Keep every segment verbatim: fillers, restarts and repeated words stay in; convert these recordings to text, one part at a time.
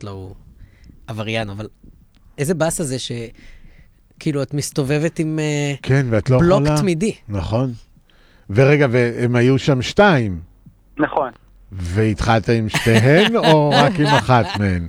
שלו הוא עבריין, אבל איזה באס הזה ש... כאילו, את מסתובבת עם כן, ואת לא בלוק יכולה. תמידי. נכון. ורגע, והם היו שם שתיים. נכון. והתחלת עם שתיהן, או רק עם אחת מהן?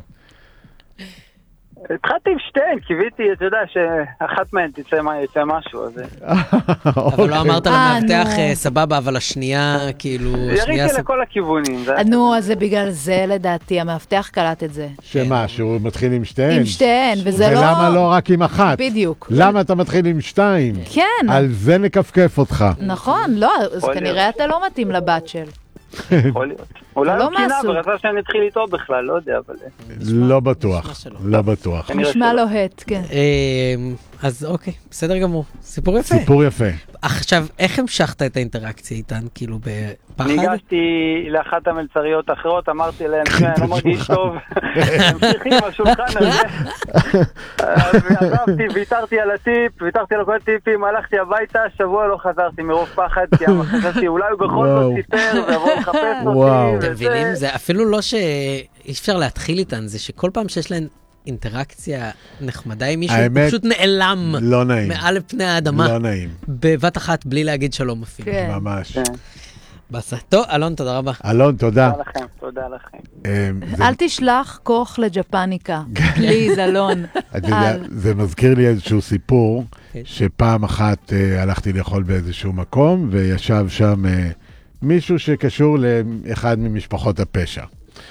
התחלתי עם שתיהן, קיוויתי, אתה יודע, שאחת מהן תצא משהו, אז... אבל לא אמרת למאבטח, סבבה, אבל השנייה, כאילו... יריתי לכל הכיוונים. נו, אז זה בגלל זה, לדעתי, המאבטח קלט את זה. שמה, שהוא מתחיל עם שתיהן? עם שתיהן, וזה לא... ולמה לא רק עם אחת? בדיוק. למה אתה מתחיל עם שתיים? כן. על זה נקפקף אותך. נכון, לא, אז כנראה אתה לא מתאים לבת של. יכול להיות. אולי הוא קינה ורצה שאני אתחיל איתו בכלל, לא יודע, אבל... לא בטוח, לא בטוח. נשמע לוהט, כן. אז אוקיי, בסדר גמור. סיפור יפה. סיפור יפה. עכשיו, איך המשכת את האינטראקציה איתן? כאילו בפחד? ניגשתי לאחת המלצריות האחרות, אמרתי להם, אני לא מרגיש טוב, המשיכים בשולחן הזה. אז עזבתי, ויתרתי על הטיפ, ויתרתי על כל הטיפים, הלכתי הביתה, שבוע לא חזרתי מרוב פחד, כי חשבתי, אולי הוא בכל זאת סיפר, ויבוא לחפש אותי. אתם מבינים? זה אפילו לא שאי אפשר להתחיל איתן, זה שכל פעם שיש להן אינטראקציה נחמדה עם מישהו, הוא פשוט נעלם לא נעים. מעל פני האדמה. לא נעים. בבת אחת, בלי להגיד שלום אפילו. כן. ממש. בסדר. טוב, אלון, תודה רבה. אלון, תודה. תודה לכם, תודה לכם. אל תשלח כוח לג'פניקה. פליז, אלון. אתה יודע, זה מזכיר לי איזשהו סיפור, שפעם אחת הלכתי לאכול באיזשהו מקום, וישב שם מישהו שקשור לאחד ממשפחות הפשע.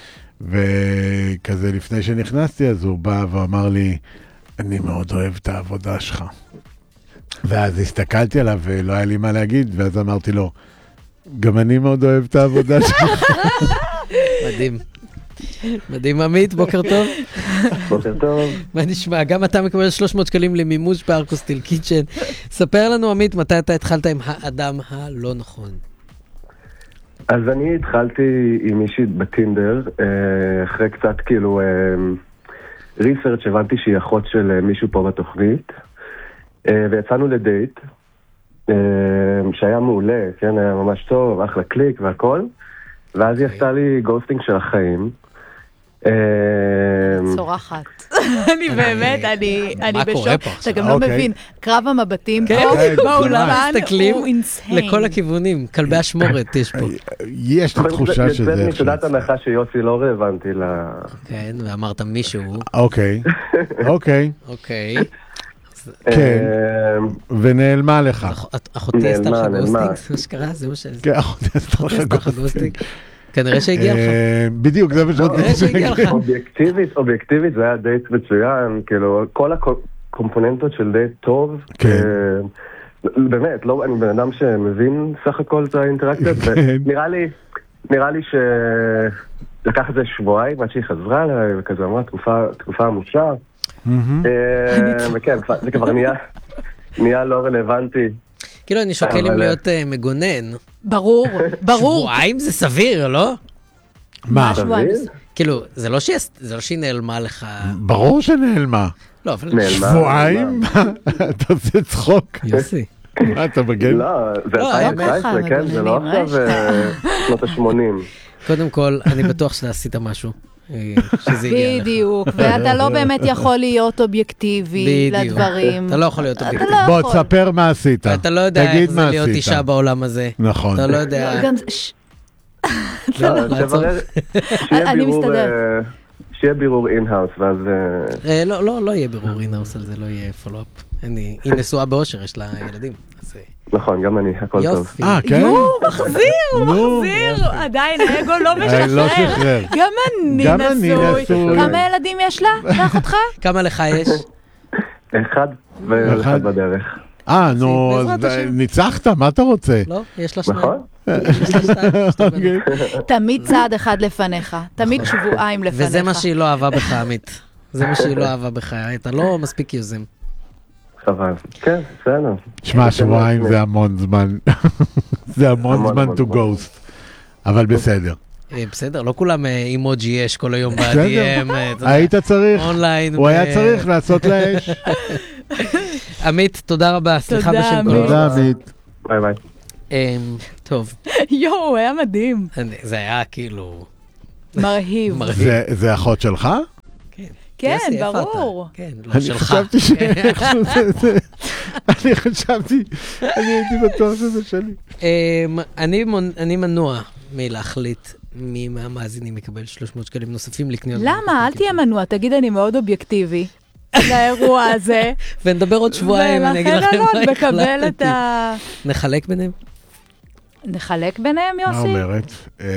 וכזה לפני שנכנסתי, אז הוא בא ואמר לי, אני מאוד אוהב את העבודה שלך. ואז הסתכלתי עליו ולא היה לי מה להגיד, ואז אמרתי לו, גם אני מאוד אוהב את העבודה שלך. מדהים. מדהים, עמית, בוקר טוב. בוקר טוב. מה נשמע? גם אתה מקבל שלוש מאות שקלים למימוש בארקוסטיל קיצ'ן. ספר לנו, עמית, מתי אתה התחלת עם האדם הלא נכון? אז אני התחלתי עם מישהי בטינדר, אחרי קצת כאילו ריסרצ' הבנתי שהיא אחות של מישהו פה בתוכנית, ויצאנו לדייט, שהיה מעולה, כן, היה ממש טוב, אחלה קליק והכל, ואז היא עשתה לי גוסטינג של החיים. צורחת. אני באמת, אני בשוק. אתה גם לא מבין, קרב המבטים פה באולפן הוא אינסיין. לכל הכיוונים, כלבי השמורת יש פה. יש לי תחושה שזה... יוצאת נקודת הנחה שיוסי לא רלוונטי ל... כן, ואמרת מישהו. אוקיי, אוקיי. אוקיי. כן, ונעלמה לך. אחותי עשתה לך גוסטינג, זה מה שקרה, זה מה שזה. כן, אחותי עשתה לך גוסטינג. כנראה שהגיע לך. בדיוק, זה מה שהגיע לך. אובייקטיבית, אובייקטיבית, זה היה דייט מצוין, כאילו, כל הקומפוננטות של דייט טוב, באמת, אני בן אדם שמבין סך הכל את האינטראקציות, ונראה לי, נראה לי שלקח את זה שבועיים, עד שהיא חזרה אליי, וכזה אמרה, תקופה עמושה, וכן, זה כבר נהיה לא רלוונטי. כאילו, אני שוקל אם להיות מגונן. ברור, ברור. שבועיים זה סביר, לא? מה? כאילו, זה לא שהיא נעלמה לך... ברור שנעלמה. לא, אבל... שבועיים? אתה עושה צחוק. יוסי. מה, אתה מגן? לא, זה אלפיים תשע עשרה, כן? זה לא עכשיו שנות ה-שמונים. קודם כל, אני בטוח שאתה עשית משהו. בדיוק, ואתה לא באמת יכול להיות אובייקטיבי לדברים. אתה לא יכול להיות אובייקטיבי. בוא, תספר מה עשית. אתה לא יודע איך זה להיות אישה בעולם הזה. נכון. אתה לא יודע... אני מסתדר. שיהיה בירור אין-האוס, ואז... לא, לא, לא יהיה בירור אין-האוס על זה, לא יהיה פולו-אפ. היא נשואה באושר, יש לה ילדים. נכון, גם אני, הכל טוב. אה, כן? יו, מחזיר, מחזיר. עדיין, האגו לא משחרר. גם אני נשוי. כמה ילדים יש לה? לאחותך? כמה לך יש? אחד ואחד בדרך. אה, נו, ניצחת, מה אתה רוצה? לא, יש לה שניים. נכון? תמיד צעד אחד לפניך, תמיד שבועיים לפניך. וזה מה שהיא לא אהבה בך, עמית. זה מה שהיא לא אהבה בך, אתה לא מספיק יוזם. חבל. כן, בסדר. שמע, שבועיים זה המון זמן. זה המון זמן to ghost. אבל בסדר. בסדר, לא כולם אימוג'י יש כל היום ב-די אם. היית צריך, אונליין. הוא היה צריך לעשות לאש. עמית, תודה רבה. סליחה בשם כל. תודה, עמית. ביי ביי. טוב. יואו, הוא היה מדהים. זה היה כאילו... מרהיב. זה אחות שלך? כן, ברור. כן, לא שלך. אני חשבתי שאיכשהו זה, אני חשבתי, אני הייתי בטוח שזה שלי. אני מנוע מלהחליט מי מהמאזינים יקבל שלוש מאות שקלים נוספים לקניות. למה? אל תהיה מנוע, תגיד אני מאוד אובייקטיבי לאירוע הזה. ונדבר עוד שבועיים, אני אגיד לכם מה החלטתי. נחלק ביניהם? נחלק ביניהם, יוסי? מה אומרת?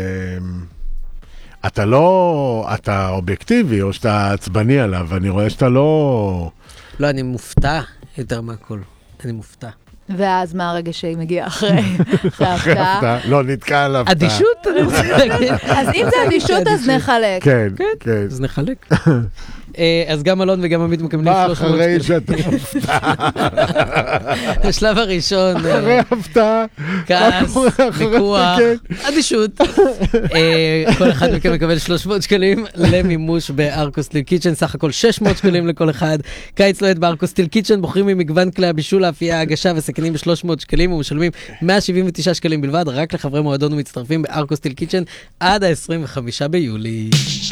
אתה לא, אתה אובייקטיבי, או שאתה עצבני עליו, ואני רואה שאתה לא... לא, אני מופתע יותר מהכל. אני מופתע. ואז מה הרגע שהיא מגיעה אחרי ההפתעה? לא, נתקע על ההפתעה. אדישות? אז אם זה אדישות, אז נחלק. כן, כן. אז נחלק. אז גם אלון וגם עמית מקבלים שלוש מאות אחרי שאתה מופתע. השלב הראשון. אחרי ההפתעה. כעס, ויכוח, אדישות. כל אחד מכם מקבל שלוש מאות שקלים למימוש בארקוסטיל קיצ'ן, סך הכל שש מאות שקלים לכל אחד. קיץ לוהט בארקוסטיל קיצ'ן, בוחרים ממגוון כלי הבישול, האפייה, הגשה וסכינים ב-שלוש מאות שקלים, ומשלמים מאה שבעים ותשעה שקלים בלבד, רק לחברי מועדון ומצטרפים בארקוסטיל קיצ'ן עד ה-עשרים וחמישה ביולי.